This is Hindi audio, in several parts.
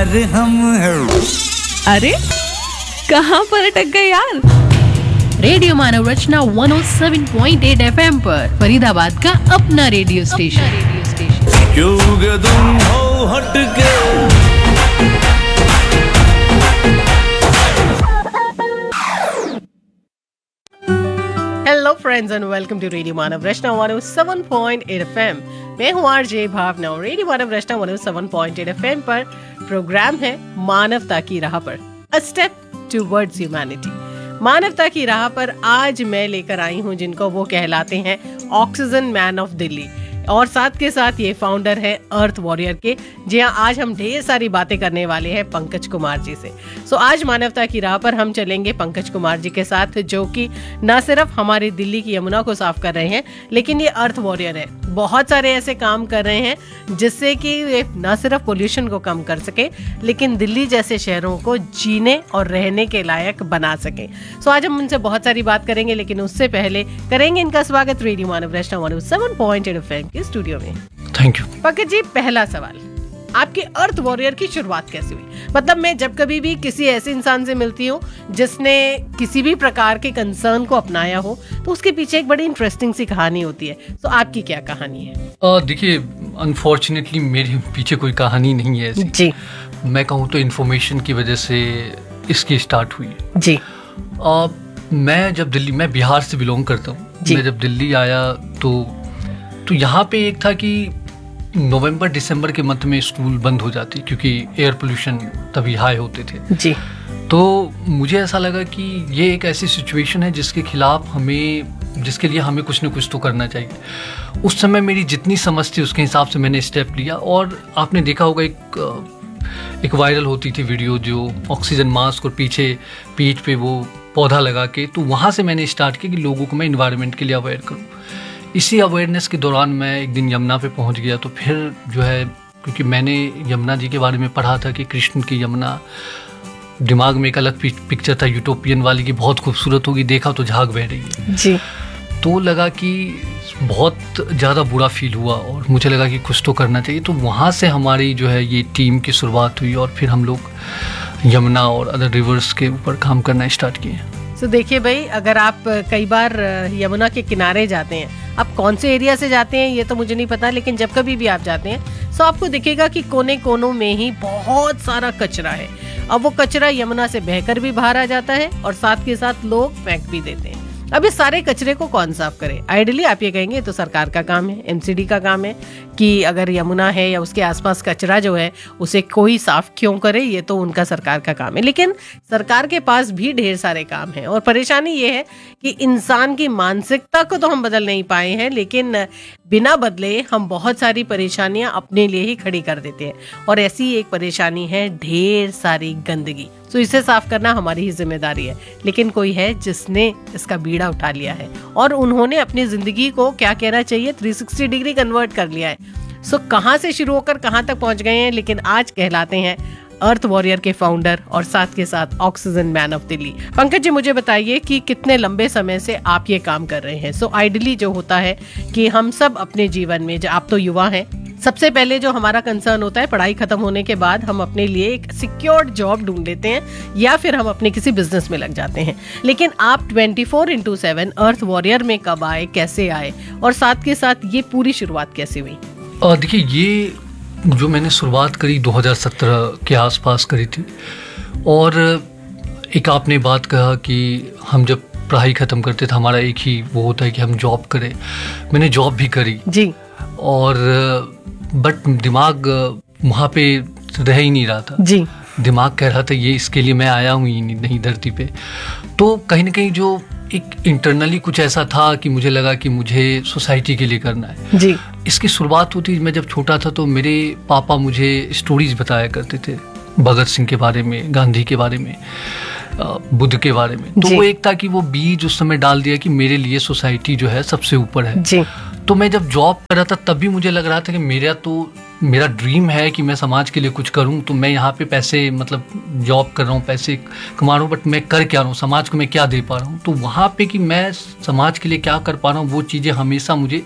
यार हम हैं। अरे कहाँ पर अटक गए यार? रेडियो मानव रचना 107.8 FM पर, फरीदाबाद का अपना रेडियो स्टेशन। क्यों तुम हो हटके। Hello friends and welcome to radio Manav Rachna 107.8 FM। मैं हूँ आरजे भावना और रेडियो मानव रचना 107.8 FM पर प्रोग्राम है मानवता की राह पर, अ स्टेप टुवर्ड्स ह्यूमैनिटी। मानवता की राह पर आज मैं लेकर आई हूँ जिनको वो कहलाते हैं ऑक्सीजन मैन ऑफ दिल्ली, और साथ के साथ ये फाउंडर है अर्थ वॉरियर के। जी हाँ, आज हम ढेर सारी बातें करने वाले हैं पंकज कुमार जी से। सो आज मानवता की राह पर हम चलेंगे पंकज कुमार जी के साथ, जो कि न सिर्फ हमारी दिल्ली की यमुना को साफ कर रहे हैं, लेकिन ये अर्थ वॉरियर है। बहुत सारे ऐसे काम कर रहे हैं जिससे कि ये न सिर्फ पोल्यूशन को कम कर सके, लेकिन दिल्ली जैसे शहरों को जीने और रहने के लायक बना सके। सो आज हम उनसे बहुत सारी बात करेंगे, लेकिन उससे पहले करेंगे इनका स्वागत रेडियो मानव रचना 107.8 FM के स्टूडियो में। Thank you. पंकज जी, पहला सवाल, आपके अर्थ वॉरियर की शुरुआत कैसे हुई? मतलब मैं जब कभी भी किसी ऐसे इंसान से मिलती हूँ जिसने किसी भी प्रकार के कंसर्न को अपनाया हो, तो उसके पीछे एक बड़ी इंटरेस्टिंग सी कहानी होती है। तो आपकी क्या कहानी है? देखिए, अनफॉर्चुनेटली मेरे पीछे कोई कहानी नहीं है ऐसी। जी। मैं कहूँ तो इन्फॉर्मेशन की वजह से इसकी स्टार्ट हुई। जी। मैं बिहार से बिलोंग करता हूँ। मैं जब दिल्ली आया तो यहाँ पे एक था कि नवंबर दिसंबर के मंथ में स्कूल बंद हो जाती, क्योंकि एयर पोल्यूशन तभी हाई होते थे। जी। तो मुझे ऐसा लगा कि ये एक ऐसी सिचुएशन है जिसके लिए हमें कुछ न कुछ तो करना चाहिए। उस समय मेरी जितनी समझ थी उसके हिसाब से मैंने स्टेप लिया, और आपने देखा होगा एक वायरल होती थी वीडियो, जो ऑक्सीजन मास्क और पीछे पीठ पे वो पौधा लगा के, तो वहाँ से मैंने स्टार्ट किया कि लोगों को मैं इन्वायरमेंट के लिए अवेयर करूँ। इसी अवेयरनेस के दौरान मैं एक दिन यमुना पे पहुंच गया। तो फिर जो है, क्योंकि मैंने यमुना जी के बारे में पढ़ा था कि कृष्ण की यमुना, दिमाग में एक अलग पिक्चर था यूटोपियन वाली की, बहुत खूबसूरत होगी, देखा तो झाग बह रही है। जी। तो लगा कि बहुत ज़्यादा बुरा फील हुआ और मुझे लगा कि कुछ तो करना चाहिए। तो वहाँ से हमारी जो है ये टीम की शुरुआत हुई, और फिर हम लोग यमुना और अदर रिवर्स के ऊपर काम करना स्टार्ट किए। तो देखिए भाई, अगर आप कई बार यमुना के किनारे जाते हैं, आप कौन से एरिया से जाते हैं ये तो मुझे नहीं पता, लेकिन जब कभी भी आप जाते हैं तो आपको दिखेगा कि कोने कोनों में ही बहुत सारा कचरा है। अब वो कचरा यमुना से बहकर भी बाहर आ जाता है और साथ के साथ लोग फेंक भी देते हैं। अब इस सारे कचरे को कौन साफ करे? आइडियली आप ये कहेंगे तो सरकार का काम है, एमसीडी का काम है कि अगर यमुना है या उसके आसपास कचरा जो है उसे कोई साफ क्यों करे, ये तो उनका सरकार का काम है। लेकिन सरकार के पास भी ढेर सारे काम हैं, और परेशानी ये है कि इंसान की मानसिकता को तो हम बदल नहीं पाए हैं, लेकिन बिना बदले हम बहुत सारी परेशानियां अपने लिए ही खड़ी कर देते हैं। और ऐसी एक परेशानी है ढेर सारी गंदगी। तो इसे साफ करना हमारी ही जिम्मेदारी है, लेकिन कोई है जिसने इसका बीड़ा उठा लिया है और उन्होंने अपनी जिंदगी को क्या कहना चाहिए 360 डिग्री कन्वर्ट कर लिया है। सो कहाँ से शुरू होकर कहाँ तक पहुंच गए हैं, लेकिन आज कहलाते हैं अर्थ वॉरियर के फाउंडर और साथ के साथ oxygen man of Delhi. Pankaj ji, मुझे बताइए कि कितने लंबे समय से आप ये काम कर रहे हैं? सो आइडियली जो होता है कि हम सब अपने जीवन में, आप तो युवा हैं, सबसे पहले जो हमारा कंसर्न होता है, पढ़ाई खत्म होने के बाद हम अपने लिए एक सिक्योर्ड जॉब ढूंढ लेते हैं या फिर हम अपने किसी बिजनेस में लग जाते हैं। लेकिन आप 24/7 अर्थ वॉरियर में कब आए, कैसे आए, और साथ के साथ ये पूरी शुरुआत कैसे हुई? देखिए, ये जो मैंने शुरुआत करी 2017 के आसपास करी थी, और एक आपने बात कहा कि हम जब पढ़ाई ख़त्म करते थे हमारा एक ही वो होता है कि हम जॉब करें। मैंने जॉब भी करी जी, और बट दिमाग वहाँ पे रह ही नहीं रहा था जी। दिमाग कह रहा था ये इसके लिए मैं आया हूँ ही नहीं धरती पे। तो कहीं ना कहीं जो एक इंटरनली कुछ ऐसा था कि मुझे लगा कि मुझे सोसाइटी के लिए करना है जी। इसकी शुरुआत होती, मैं जब छोटा था तो मेरे पापा मुझे स्टोरीज बताया करते थे, भगत सिंह के बारे में, गांधी के बारे में, बुद्ध के बारे में। तो वो एक था कि वो बीज उस समय डाल दिया कि मेरे लिए सोसाइटी जो है सबसे ऊपर है जी। तो मैं जब जॉब कर रहा था तब भी मुझे लग रहा था कि मेरा ड्रीम है कि मैं समाज के लिए कुछ करूं। तो मैं यहाँ पे पैसे, मतलब जॉब कर रहा हूँ, पैसे कमा रहा हूँ, बट मैं कर क्या रहा हूँ, समाज को मैं क्या दे पा रहा हूँ। तो वहाँ पे कि मैं समाज के लिए क्या कर पा रहा हूँ, वो चीज़ें हमेशा मुझे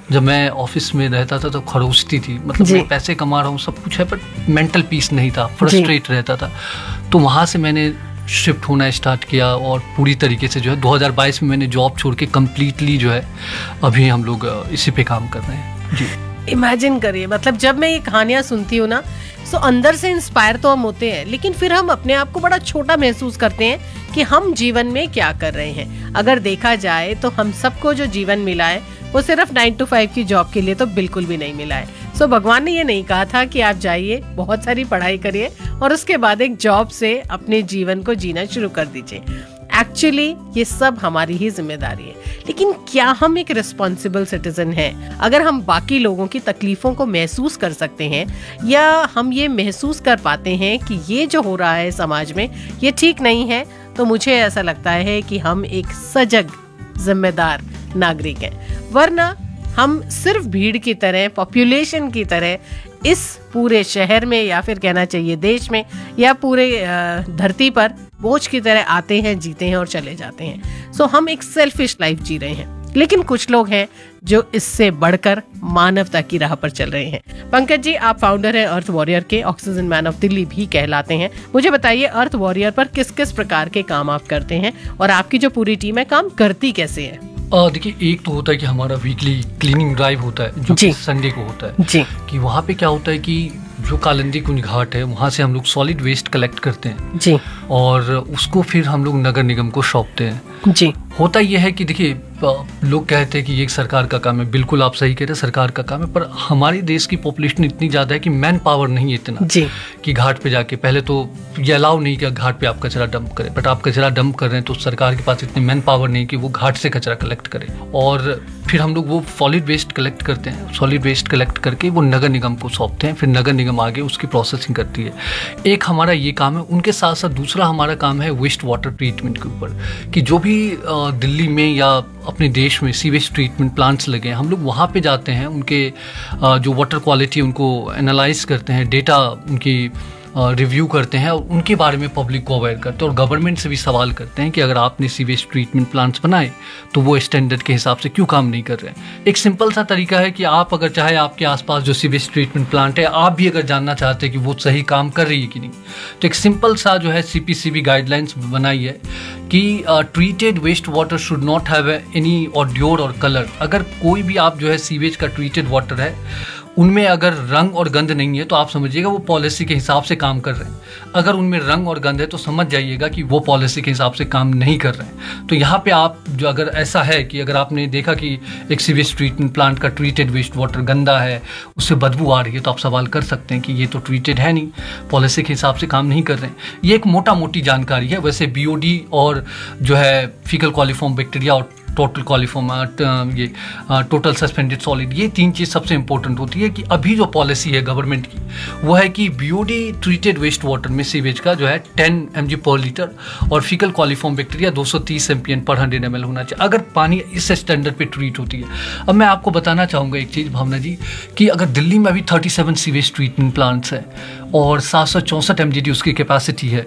जब मैं ऑफिस में रहता था तो खरोचती थी, मतलब जी। मैं पैसे कमा रहा हूँ सब कुछ है पर मेंटल पीस नहीं था, फ्रस्ट्रेट रहता था। तो वहाँ से मैंने शिफ्ट होना स्टार्ट किया और पूरी तरीके से जो है 2022 में मैंने जॉब छोड़ के कम्प्लीटली जो है अभी हम लोग इसी पे काम कर रहे हैं जी। इमेजिन करिए, मतलब जब मैं ये कहानियां सुनती हूँ ना, सो अंदर से इंस्पायर तो हम होते हैं, लेकिन फिर हम अपने आप को बड़ा छोटा महसूस करते हैं कि हम जीवन में क्या कर रहे हैं। अगर देखा जाए तो हम सबको जो जीवन मिला है वो सिर्फ 9 to 5 की जॉब के लिए तो बिल्कुल भी नहीं मिला है। सो भगवान ने ये नहीं कहा था कि आप जाइए, बहुत सारी पढ़ाई करिए और उसके बाद एक जॉब से अपने जीवन को जीना शुरू कर दीजिए। एक्चुअली ये सब हमारी ही जिम्मेदारी है। लेकिन क्या हम एक रिस्पॉन्सिबल सिटीजन हैं? अगर हम बाकी लोगों की तकलीफों को महसूस कर सकते हैं, या हम ये महसूस कर पाते हैं कि ये जो हो रहा है समाज में ये ठीक नहीं है, तो मुझे ऐसा लगता है कि हम एक सजग जिम्मेदार नागरिक हैं। वरना हम सिर्फ भीड़ की तरह, पॉपुलेशन की तरह इस पूरे शहर में, या फिर कहना चाहिए देश में, या पूरे धरती पर बोझ की तरह आते हैं, जीते हैं और चले जाते हैं। सो हम एक सेल्फिश लाइफ जी रहे हैं। लेकिन कुछ लोग हैं जो इससे बढ़कर मानवता की राह पर चल रहे हैं। पंकज जी, आप फाउंडर हैं अर्थ वॉरियर के, ऑक्सीजन मैन ऑफ दिल्ली भी कहलाते हैं। मुझे बताइए, अर्थ वॉरियर पर किस किस प्रकार के काम आप करते हैं और आपकी जो पूरी टीम है काम करती कैसे है? देखिए, एक तो होता है कि हमारा वीकली क्लीनिंग ड्राइव होता है जो जी। कि संडे को होता है जी। कि वहाँ पे क्या होता है कि जो कालिंदी कुंज घाट है वहाँ से हम लोग सॉलिड वेस्ट कलेक्ट करते हैं जी। और उसको फिर हम लोग नगर निगम को सौंपते हैं। जी। होता यह है कि देखिए, लोग कहते हैं कि ये सरकार का काम है, बिल्कुल आप सही कह रहे हैं, सरकार का काम है, पर हमारे देश की पॉपुलेशन इतनी ज़्यादा है कि मैन पावर नहीं है इतना जी। कि घाट पे जाके, पहले तो ये अलाउ नहीं कि घाट पे आप कचरा डंप करें, बट आप कचरा डंप कर रहे हैं तो सरकार के पास इतनी मैन पावर नहीं कि वो घाट से कचरा कलेक्ट करे। और फिर हम लोग वो सॉलिड वेस्ट कलेक्ट करते हैं, सॉलिड वेस्ट कलेक्ट करके वो नगर निगम को सौंपते हैं, फिर नगर निगम आगे उसकी प्रोसेसिंग करती है। एक हमारा ये काम है। उनके साथ साथ दूसरा हमारा काम है वेस्ट वाटर ट्रीटमेंट के ऊपर, कि जो भी दिल्ली में या अपने देश में सीवेज ट्रीटमेंट प्लांट्स लगे हैं, हम लोग वहाँ पे जाते हैं, उनके जो वाटर क्वालिटी उनको एनालाइज करते हैं, डेटा उनकी रिव्यू करते हैं और उनके बारे में पब्लिक को अवेयर करते हैं और गवर्नमेंट से भी सवाल करते हैं कि अगर आपने सीवेज ट्रीटमेंट प्लांट्स बनाए तो वो स्टैंडर्ड के हिसाब से क्यों काम नहीं कर रहे हैं। एक सिंपल सा तरीका है कि आप अगर चाहे आपके आसपास जो सीवेज ट्रीटमेंट प्लांट है, आप भी अगर जानना चाहते हैं कि वो सही काम कर रही है कि नहीं, तो एक सिंपल सा जो है CPCB गाइडलाइंस बनाई है कि treated waste water should not have any ऑड्योर और कलर। अगर कोई भी आप जो है सीवेज का ट्रीटेड वाटर है उनमें अगर रंग और गंध नहीं है तो आप समझिएगा वो पॉलिसी के हिसाब से काम कर रहे हैं। अगर उनमें रंग और गंध है तो समझ जाइएगा कि वो पॉलिसी के हिसाब से काम नहीं कर रहे हैं। तो यहाँ पे आप जो, अगर ऐसा है कि अगर आपने देखा कि एक सीवेज ट्रीटमेंट प्लांट का ट्रीटेड वेस्ट वाटर गंदा है, उससे बदबू आ रही है, तो आप सवाल कर सकते हैं कि ये तो ट्रीटेड है नहीं, पॉलिसी के हिसाब से काम नहीं कर रहे हैं। ये एक मोटा मोटी जानकारी है। वैसे BOD और जो है फीकल कॉलीफॉर्म बैक्टीरिया और टोटल कॉलीफॉर्म, ये टोटल सस्पेंडेड सॉलिड, ये 3 चीज़ सबसे इंपॉर्टेंट होती है। कि अभी जो पॉलिसी है गवर्नमेंट की वो है कि BOD ट्रीटेड वेस्ट वाटर में सीवेज का जो है 10 mg पर लीटर और फीकल कॉलीफॉर्म बैक्टीरिया 230 MPN पर 100 ml होना चाहिए, अगर पानी इस स्टैंडर्ड पे ट्रीट होती है। अब मैं आपको बताना चाहूँगा एक चीज़ भावना जी, कि अगर दिल्ली में अभी 37 सीवेज ट्रीटमेंट प्लांट्स हैं और 764 MGD उसकी कैपेसिटी है,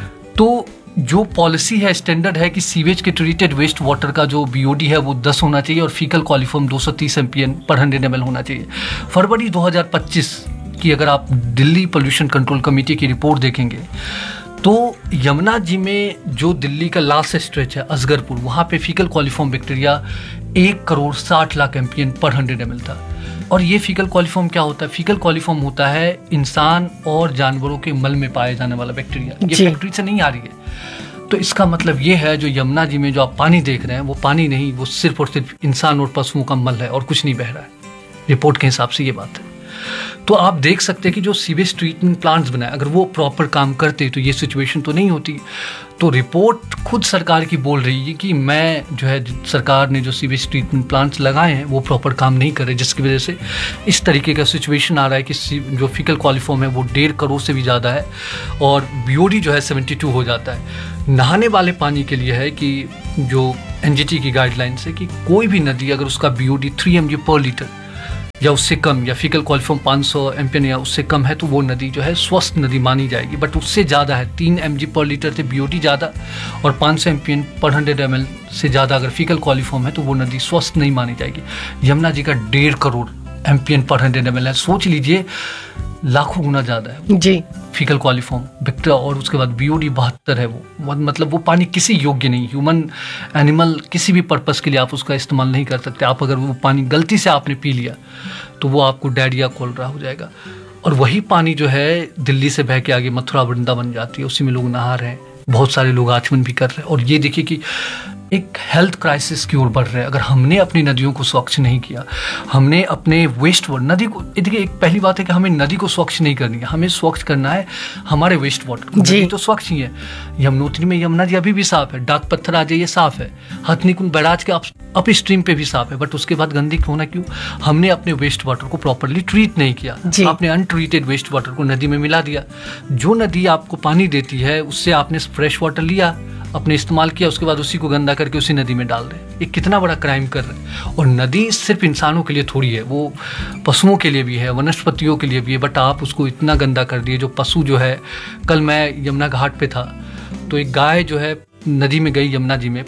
तो जो पॉलिसी है, स्टैंडर्ड है कि सीवेज के ट्रीटेड वेस्ट वाटर का जो BOD है वो 10 होना चाहिए और फीकल कॉलीफॉर्म 230 MPN पर 100 ml होना चाहिए। फरवरी 2025 की अगर आप दिल्ली पोल्यूशन कंट्रोल कमेटी की रिपोर्ट देखेंगे तो यमुना जी में जो दिल्ली का लास्ट स्ट्रेच है असगरपुर, वहाँ पे फीकल कॉलीफॉर्म बैक्टीरिया 1,60,00,000 MPN पर 100 ml था। और ये फीकल कॉलीफॉर्म क्या होता है? फीकल कॉलीफॉर्म होता है इंसान और जानवरों के मल में पाए जाने वाला बैक्टीरिया। ये फैक्ट्री से नहीं आ रही है। तो इसका मतलब ये है जो यमुना जी में जो आप पानी देख रहे हैं वो पानी नहीं, वो सिर्फ और सिर्फ इंसान और पशुओं का मल है और कुछ नहीं बह रहा है। रिपोर्ट के हिसाब से ये बात है। तो आप देख सकते हैं कि जो सीवेज ट्रीटमेंट प्लांट्स बनाए, अगर वो प्रॉपर काम करते तो ये सिचुएशन तो नहीं होती। तो रिपोर्ट खुद सरकार की बोल रही है कि मैं जो है, सरकार ने जो सीवेज ट्रीटमेंट प्लांट्स लगाए हैं वो प्रॉपर काम नहीं कर रहे, जिसकी वजह से इस तरीके का सिचुएशन आ रहा है कि जो फीकल कॉलीफॉर्म है वो 1.5 करोड़ से भी ज़्यादा है और BOD जो है 72 हो जाता है। नहाने वाले पानी के लिए है कि जो NGT की गाइडलाइंस है कि कोई भी नदी अगर उसका BOD 3 mg पर लीटर या उससे कम, या फीकल कॉलिफॉर्म 500 एमपीएन या उससे कम है, तो वो नदी जो है स्वस्थ नदी मानी जाएगी। बट उससे ज़्यादा है, 3 mg पर लीटर से बीओडी ज़्यादा और 500 एमपीएन पर 100 ml से ज़्यादा अगर फीकल कॉलिफॉर्म है तो वो नदी स्वस्थ नहीं मानी जाएगी। यमुना जी का 1.5 करोड़ एमपीएन पर 100 ml है, सोच लीजिए लाखों गुना ज़्यादा है जी। फीकल कॉलिफॉर्म विक्टर, और उसके बाद बीओडी 72 है। वो मतलब वो पानी किसी योग्य नहीं, ह्यूमन एनिमल किसी भी पर्पस के लिए आप उसका इस्तेमाल नहीं कर सकते। आप अगर वो पानी गलती से आपने पी लिया तो वो आपको डायरिया कोलरा हो जाएगा। और वही पानी जो है दिल्ली से बह के आगे मथुरा वृंदावन जाती है, उसी में लोग नहा रहे हैं, बहुत सारे लोग आचमन भी कर रहे हैं। और ये देखिए कि एक हेल्थ क्राइसिस की ओर बढ़ रहे हैं। अगर हमने अपनी नदियों को स्वच्छ नहीं किया, हमने अपने वेस्ट वाटर, नदी को, देखिए एक पहली बात है कि हमें नदी को स्वच्छ नहीं करनी है, हमें स्वच्छ करना है हमारे वेस्ट वाटर को। नदी तो स्वच्छ ही है, यमुनोत्री में यमुना जी अभी भी साफ है, डाक पत्थर आ जाइए साफ है, हथनीकुंड बैराज के अप स्ट्रीम पे भी साफ है, बट उसके बाद गंदगी होना क्यों? हमने अपने वेस्ट वाटर को प्रॉपरली ट्रीट नहीं किया। आपने अनट्रीटेड वेस्ट वाटर को नदी में मिला दिया। जो नदी आपको पानी देती है उससे आपने फ्रेश वाटर लिया, अपने इस्तेमाल किया, उसके बाद उसी को गंदा करके उसी नदी में डाल रहे हैं। ये कितना बड़ा क्राइम कर रहे हैं। और नदी सिर्फ इंसानों के लिए थोड़ी है, वो पशुओं के लिए भी है, वनस्पतियों के लिए भी है, बट आप उसको इतना गंदा कर दिए। जो पशु जो है, कल मैं यमुना घाट पे था तो एक गाय जो है नदी में गई, यमुना जी में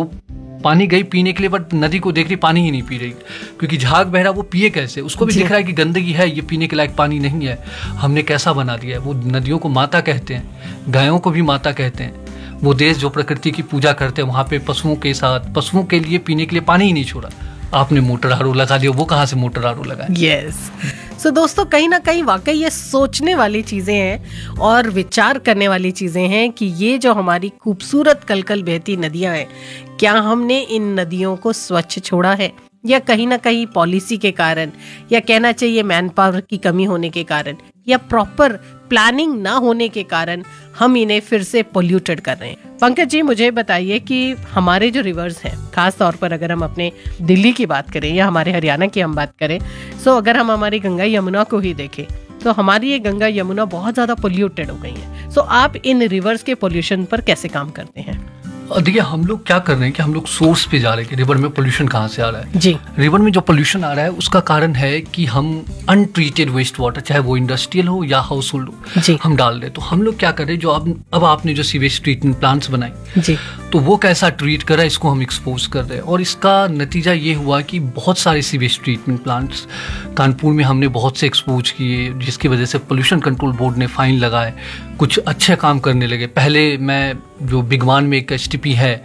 पानी गई पीने के लिए, बट नदी को देख रही पानी ही नहीं पी रही, क्योंकि झाग बह रहा, वो पिए कैसे? उसको भी दिख रहा है कि गंदगी है, ये पीने के लायक पानी नहीं है। हमने कैसा बना दिया है। वो नदियों को माता कहते हैं, गायों को भी माता कहते हैं। वो देश जो प्रकृति की पूजा करते हैं वहाँ पे पशुओं के साथ, पशुओं के लिए पीने के लिए पानी ही नहीं छोड़ा। आपने मोटर आरो लगा दिया, वो कहाँ से मोटर आरो लगा? यस। सो दोस्तों, कहीं ना कहीं वाकई ये सोचने वाली चीज़ें हैं और विचार करने वाली चीज़ें हैं कि ये जो हमारी खूबसूरत कलकल बहती नदियाँ हैं, क्या हमने इन नदियों को स्वच्छ छोड़ा है, या कहीं ना कहीं पॉलिसी के कारण, या कहना चाहिए मैन पावर की कमी होने के कारण, या प्रॉपर प्लानिंग ना होने के कारण हम इन्हें फिर से पोल्यूटेड कर रहे हैं। पंकज जी, मुझे बताइए कि हमारे जो रिवर्स हैं, खास तौर पर अगर हम अपने दिल्ली की बात करें या हमारे हरियाणा की हम बात करें, सो अगर हम हमारी गंगा यमुना को ही देखें तो हमारी ये गंगा यमुना बहुत ज़्यादा पोल्यूटेड हो गई है। सो आप इन रिवर्स के पोल्यूशन पर कैसे काम करते हैं? देखिए, हम लोग क्या कर रहे हैं कि हम लोग सोर्स पे जा रहे हैं कि रिवर में पोल्यूशन कहाँ से आ रहा है। जी। रिवर में जो पोल्यूशन आ रहा है उसका कारण है कि हम अनट्रीटेड वेस्ट वाटर, चाहे वो इंडस्ट्रियल हो या हाउस होल्ड हो, हम डाल रहे हैं। तो हम लोग क्या कर रहे हैं, जो अब आपने जो सीवेज ट्रीटमेंट प्लांट्स बनाए जी, तो वो कैसा ट्रीट कर रहा है, इसको हम एक्सपोज कर रहे हैं। और इसका नतीजा ये हुआ कि बहुत सारे सीवेज ट्रीटमेंट प्लांट्स कानपुर में हमने बहुत से एक्सपोज किए, जिसकी वजह से पोल्यूशन कंट्रोल बोर्ड ने फाइन लगाए, कुछ अच्छे काम करने लगे। पहले मैं जो बिगवान में एक एचटीपी है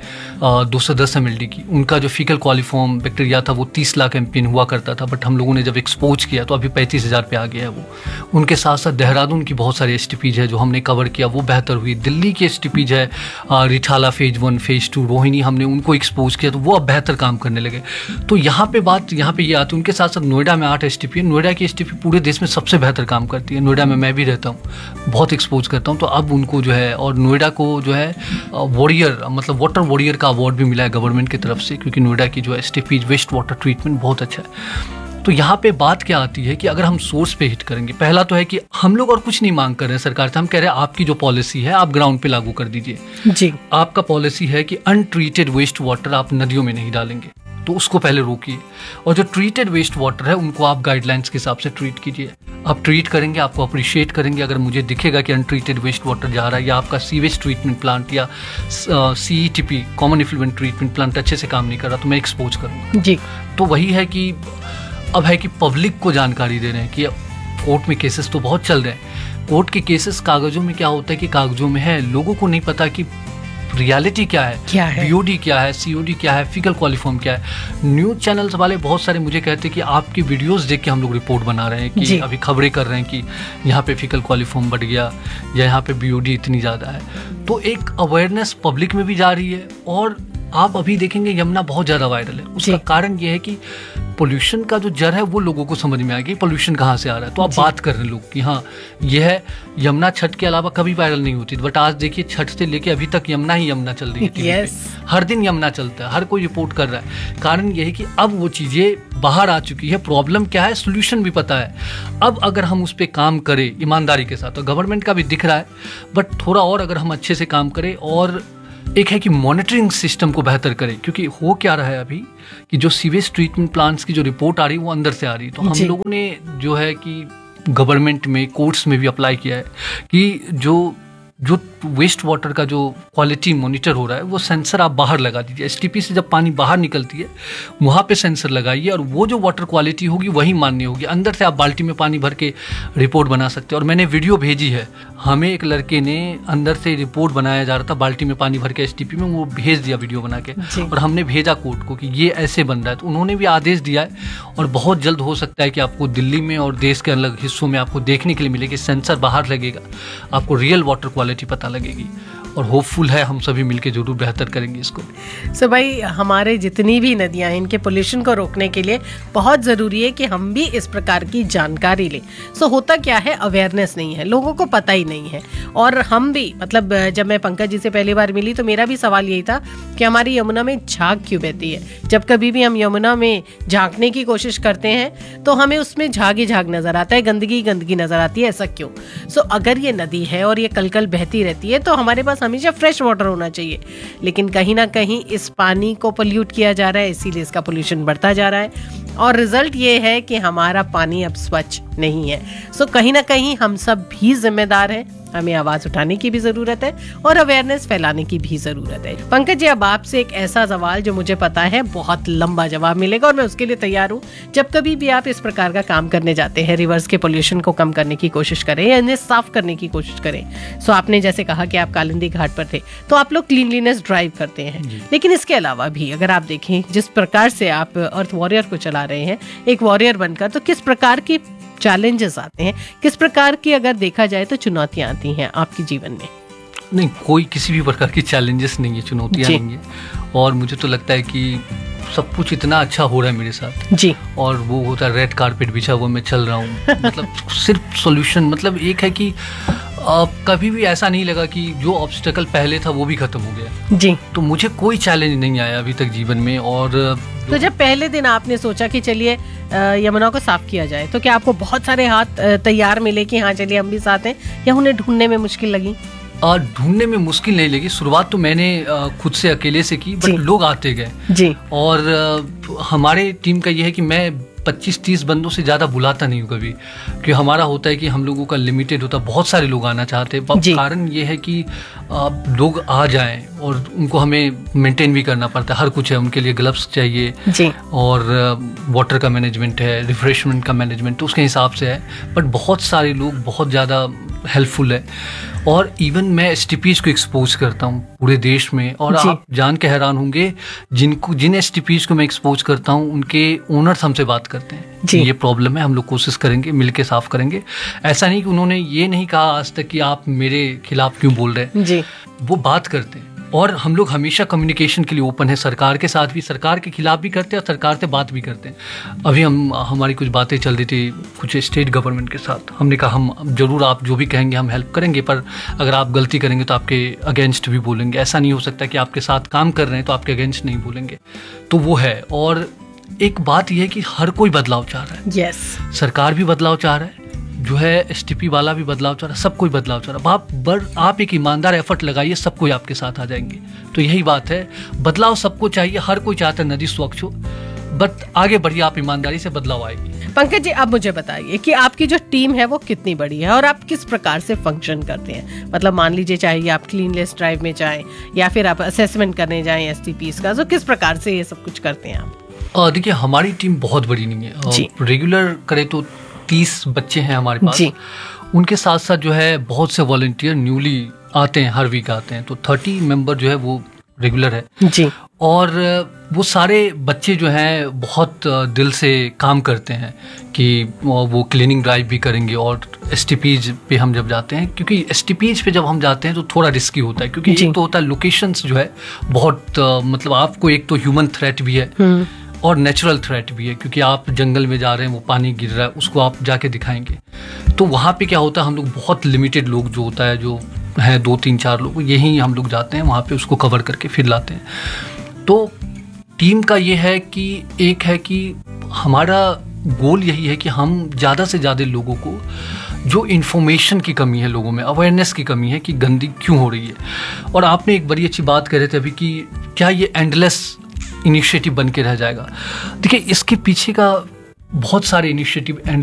210 ml की, उनका जो फीकल कॉलिफॉर्म बैक्टीरिया था वो 30 लाख एमपीएन हुआ करता था, बट हम लोगों ने जब एक्सपोज किया तो अभी 35,000 पे आ गया है वो। उनके साथ साथ देहरादून की बहुत सारी एचटीपीज है जो हमने कवर किया, वो बेहतर हुई। दिल्ली की एचटीपीज है रिठाला फेज 1 फेज 2, रोहिणी, हमने उनको एक्सपोज किया तो वो अब बेहतर काम करने लगे। तो यहाँ पे ये आती है। उनके साथ साथ नोएडा में 8 एचटीपी है। नोएडा की एचटीपी पूरे देश में सबसे बेहतर काम करती है। नोएडा में मैं भी रहता हूँ, बहुत एक्सपोज करता हूँ। तो अब उनको जो है, और नोएडा को जो है वॉरियर, मतलब वाटर वॉरियर का अवार्ड भी मिला है गवर्नमेंट की तरफ से, क्योंकि नोएडा की जो एसटीपी वेस्ट वाटर ट्रीटमेंट बहुत अच्छा है। तो यहाँ पे बात क्या आती है कि अगर हम सोर्स पे हिट करेंगे, पहला तो है कि हम लोग और कुछ नहीं मांग कर रहे हैं सरकार से, हम कह रहे हैं आपकी जो पॉलिसी है आप ग्राउंड पे लागू कर दीजिए। जी। आपका पॉलिसी है कि अनट्रीटेड वेस्ट वाटर आप नदियों में नहीं डालेंगे, तो उसको पहले रोकिए। और जो ट्रीटेड वेस्ट वाटर है उनको आप गाइडलाइंस के हिसाब से ट्रीट कीजिए। आप ट्रीट करेंगे, आपको अप्रिशिएट करेंगे। अगर मुझे दिखेगा कि अनट्रीटेड वेस्ट वाटर जा रहा है, या आपका सीवेज ट्रीटमेंट प्लांट या CETP common effluent treatment plant अच्छे से काम नहीं कर रहा, तो मैं एक्सपोज करूँगा। जी। तो वही है कि अब है कि पब्लिक को जानकारी दे रहे हैं कि कोर्ट में केसेस तो बहुत चल रहे हैं। कोर्ट के केसेस कागजों में क्या होता है कि कागजों में है, लोगों को नहीं पता कि रियलिटी क्या है, बीओडी क्या है, सीओडी क्या है, फीकल कॉलिफॉर्म क्या है। न्यूज चैनल्स वाले बहुत सारे मुझे कहते हैं कि आपकी वीडियोस देख के हम लोग रिपोर्ट बना रहे हैं कि अभी खबरें कर रहे हैं कि यहाँ पे फीकल कॉलिफॉर्म बढ़ गया या यहाँ पे बीओडी इतनी ज़्यादा है। तो एक अवेयरनेस पब्लिक में भी जा रही है। और आप अभी देखेंगे यमुना बहुत ज़्यादा वायरल है। उसका कारण ये है कि पोल्यूशन का जो जड़ है वो लोगों को समझ में आ गया, पोल्यूशन कहाँ से आ रहा है। तो आप बात कर रहे हैं लोग कि हाँ ये है। यमुना छठ के अलावा कभी वायरल नहीं होती, बट आज देखिए छठ से लेके अभी तक यमुना ही यमुना चल रही है टीवी पे। हर दिन यमुना चलता है, हर कोई रिपोर्ट कर रहा है। कारण ये है कि अब वो चीज़ें बाहर आ चुकी है, प्रॉब्लम क्या है, सोल्यूशन भी पता है। अब अगर हम उस पर काम करें ईमानदारी के साथ, तो गवर्नमेंट का भी दिख रहा है, बट थोड़ा और अगर हम अच्छे से काम करें और एक है कि मॉनिटरिंग सिस्टम को बेहतर करें, क्योंकि हो क्या रहा है अभी कि जो सीवेज ट्रीटमेंट प्लांट्स की जो रिपोर्ट आ रही है वो अंदर से आ रही है। तो हम लोगों ने जो है कि गवर्नमेंट में, कोर्ट्स में भी अप्लाई किया है कि जो वेस्ट वाटर का जो क्वालिटी मॉनिटर हो रहा है वो सेंसर आप बाहर लगा दीजिए। एसटीपी से जब पानी बाहर निकलती है वहाँ पे सेंसर लगाइए और वो जो वाटर क्वालिटी होगी वही मान्य होगी। अंदर से आप बाल्टी में पानी भर के रिपोर्ट बना सकते हैं। और मैंने वीडियो भेजी है, हमें एक लड़के ने अंदर से रिपोर्ट बनाया जा रहा था बाल्टी में पानी भर के एसटीपी में, वो भेज दिया वीडियो बना के और हमने भेजा कोर्ट को कि ये ऐसे बन रहा है। तो उन्होंने भी आदेश दिया है और बहुत जल्द हो सकता है कि आपको दिल्ली में और देश के अलग हिस्सों में आपको देखने के लिए मिलेगी, सेंसर बाहर लगेगा, आपको रियल वाटर क्वालिटी पता लगेगी। और होपफुल है हम सभी मिलकर जरूर बेहतर करेंगे इसको। सो भाई, हमारे जितनी भी नदियां हैं इनके पोल्यूशन को रोकने के लिए बहुत ज़रूरी है कि हम भी इस प्रकार की जानकारी लें। सो होता क्या है, अवेयरनेस नहीं है, लोगों को पता ही नहीं है। और हम भी, मतलब जब मैं पंकज जी से पहली बार मिली तो मेरा भी सवाल यही था कि हमारी यमुना में झाग क्यों बहती है। जब कभी भी हम यमुना में झांकने की कोशिश करते हैं तो हमें उसमें झाग ही झाग नजर आता है, गंदगी गंदगी नजर आती है। ऐसा क्यों? सो अगर ये नदी है और ये कल कल बहती रहती है तो हमारे पास हमेशा फ्रेश वाटर होना चाहिए, लेकिन कहीं ना कहीं इस पानी को पोल्यूट किया जा रहा है, इसीलिए इसका पोल्यूशन बढ़ता जा रहा है और रिजल्ट ये है कि हमारा पानी अब स्वच्छ नहीं है। सो कहीं ना कहीं हम सब भी जिम्मेदार हैं, हमें आवाज उठाने की भी जरूरत है और अवेयरनेस फैलाने की भी जरूरत है। पंकज जी, अब आपसे एक ऐसा सवाल जो मुझे पता है बहुत लंबा जवाब मिलेगा और मैं उसके लिए तैयार हूँ। जब कभी भी आप इस प्रकार का काम करने जाते हैं, रिवर्स के पोल्यूशन को कम करने की कोशिश करें या इन्हें साफ करने की कोशिश करें, सो आपने जैसे कहा कि आप कालिंदी घाट पर थे तो आप लोग क्लीनलीनेस ड्राइव करते हैं, लेकिन इसके अलावा भी अगर आप देखें जिस प्रकार से आप अर्थ वॉरियर को चला रहे हैं एक वॉरियर बनकर, तो किस प्रकार की चैलेंजेस आते हैं, किस प्रकार की अगर देखा जाए तो चुनौतियां आती हैं आपके जीवन में? नहीं, कोई किसी भी प्रकार की चैलेंजेस नहीं है, चुनौतियां नहीं है। और मुझे तो लगता है कि सब कुछ इतना अच्छा हो रहा है मेरे साथ जी, और वो होता है रेड कारपेट बिछा हुआ मैं चल रहा हूँ। मतलब सिर्फ सॉल्यूशन, मतलब एक है कि कभी भी ऐसा नहीं लगा कि जो ऑब्स्टेकल पहले था वो भी खत्म हो गया जी। तो मुझे कोई चैलेंज नहीं आया अभी तक जीवन में। और तो जब पहले दिन आपने सोचा कि चलिए यमुना को साफ किया जाए, तो क्या आपको बहुत सारे हाथ तैयार मिले कि हाँ चलिए हम भी साथ हैं, या उन्हें ढूंढने में मुश्किल लगी? ढूंढने में मुश्किल नहीं लगी। शुरुआत तो मैंने खुद से अकेले से की, बट लोग आते गए जी। और हमारे टीम का ये है कि मैं 25-30 बंदों से ज़्यादा बुलाता नहीं हूँ कभी, कि हमारा होता है कि हम लोगों का लिमिटेड होता है, बहुत सारे लोग आना चाहते हैं। कारण ये है कि लोग आ जाएं और उनको हमें मेंटेन भी करना पड़ता है, हर कुछ है उनके लिए, ग्लव्स चाहिए जी। और वाटर का मैनेजमेंट है, रिफ्रेशमेंट का मैनेजमेंट, तो उसके हिसाब से है। बट बहुत सारे लोग बहुत ज़्यादा हेल्पफुल है और इवन मैं एसटीपीज को एक्सपोज करता हूँ पूरे देश में। और आप जान के हैरान होंगे, जिन एसटीपीज को मैं एक्सपोज करता हूँ उनके ओनर्स हमसे बात करते हैं कि ये प्रॉब्लम है, हम लोग कोशिश करेंगे, मिलके साफ करेंगे। ऐसा नहीं कि उन्होंने ये नहीं कहा आज तक कि आप मेरे खिलाफ क्यों बोल रहे हैं जी। वो बात करते हैं और हम लोग हमेशा कम्युनिकेशन के लिए ओपन है, सरकार के साथ भी, सरकार के खिलाफ भी करते हैं और सरकार से बात भी करते हैं। अभी हमारी कुछ बातें चल रही थी कुछ स्टेट गवर्नमेंट के साथ, हमने कहा हम जरूर आप जो भी कहेंगे हम हेल्प करेंगे, पर अगर आप गलती करेंगे तो आपके अगेंस्ट भी बोलेंगे। ऐसा नहीं हो सकता कि आपके साथ काम कर रहे हैं तो आपके अगेंस्ट नहीं बोलेंगे। तो वो है। और एक बात यह है कि हर कोई बदलाव चाह रहा है। यस, सरकार भी बदलाव चाह रहा है, जो है एसटीपी वाला भी बदलाव चाह रहा है, सब कोई बदलाव चाह रहा है। आप एक ईमानदार एफर्ट लगाइए, सब कोई आपके साथ आ जाएंगे। तो यही बात है, बदलाव सबको चाहिए, हर कोई चाहता है नदी स्वच्छ हो, बट आगे बढ़िए, आप ईमानदारी से बदलाव आएगी। पंकज जी, आप मुझे बताइए कि आपकी जो टीम है वो कितनी बड़ी है और आप किस प्रकार से फंक्शन करते हैं? मतलब मान लीजिए चाहे आप क्लीनलेस ड्राइव में जाएं या फिर आप असेसमेंट करने जाएं एसटीपीज का, तो किस प्रकार से ये सब कुछ करते हैं आप? देखिए, हमारी टीम बहुत बड़ी नहीं है। रेगुलर करे तो 30 बच्चे हैं हमारे पास जी। उनके साथ साथ जो है बहुत से वॉलंटियर न्यूली आते हैं, हर वीक आते हैं, तो 30 मेंबर जो है वो रेगुलर है जी। और वो सारे बच्चे जो हैं बहुत दिल से काम करते हैं कि वो क्लीनिंग ड्राइव भी करेंगे। और एसटीपीज पे हम जब जाते हैं, क्योंकि एसटीपीज पे जब हम जाते हैं तो थोड़ा रिस्की होता है, क्योंकि एक तो होता है लोकेशंस जो है बहुत मतलब आपको एक तो ह्यूमन थ्रेट भी है और नेचुरल थ्रेट भी है, क्योंकि आप जंगल में जा रहे हैं, वो पानी गिर रहा है, उसको आप जाके दिखाएंगे। तो वहाँ पे क्या होता है, हम लोग बहुत लिमिटेड लोग जो होता है, जो है 2-3-4 लोग, यही हम लोग जाते हैं वहाँ पे, उसको कवर करके फिर लाते हैं। तो टीम का ये है कि एक है कि हमारा गोल यही है कि हम ज़्यादा से ज़्यादा लोगों को जो इन्फॉर्मेशन की कमी है लोगों में, अवेयरनेस की कमी है कि गंदगी क्यों हो रही है। और आपने एक बड़ी अच्छी बात कह रहे थे अभी कि क्या ये एंडलेस इनिशिएटिव बन के रह जाएगा। देखिए, इसके पीछे का बहुत सारे इनिशिएटिव